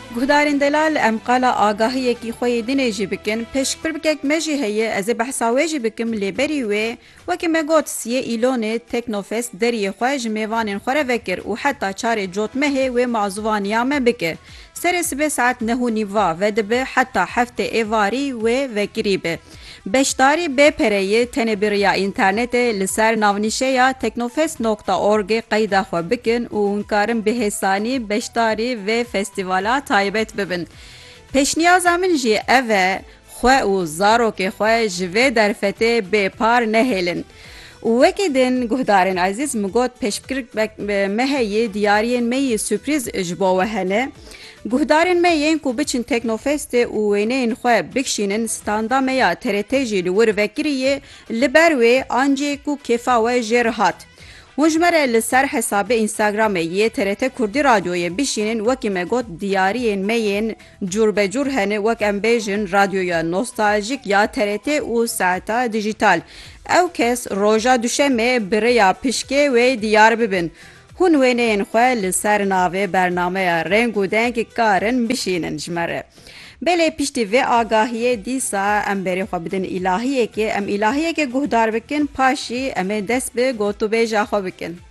Guhdarên delal em qala agahiyekî xwe yê dinê jî bikin, pêşpirbikek me jî heye ez ê behsa wê jî bikim lêberî wê wekî me got siyê îlonê Teknofest deriyê xwe ji mêvanên xwe re vekir û heta çarê cotmehê wê mazûvaniya me bike. Serê sibê saet 9:30 ve dibe heta heftê êvarî wê vekirî be. Beşdarî bê pereyê tenê biriya înternetê li ser navnîşeya teknofest.orgê qeyda xwe bikin û hûn karin bi hêsanî beşdarî vê festîvala taybet bibin. Pêşniyaza min jî ev e xwe û zarokê xwe ji vê derfetê bêpar nehêlin. û wekî din guhdarên ezîz min got pêşbikirek me heye diyariyên me yê sürprîz ji bo we hene. Guhdarên me yên ku biçin Teknofestê û wêneyên xwe bikişînin standa me ya TRT jî li wir vekiriye li ber wê ancê ku kêfa we jê rihat. Hûn ji me re li ser hesabê Instagramê yê TRT Kurdî Radyoyê bişînin wekî me got diyariyên me yên curbecur hene wek em bêjin radyoya nostaljîk ya TRT û saeta dijîtal. Ew kes roja duşemê birêya pişkê wê diyar bibin. Hûn wêneyên xwe li ser navê bernameya Reng û Deng karin bişînin ji me re. Belê piştî vê agahiyê dîsa em berê xwe bidin îlahiyekê, em îlahiyekê guhdar bikin, paşî em ê dest bi gotûbêja xwe bikin.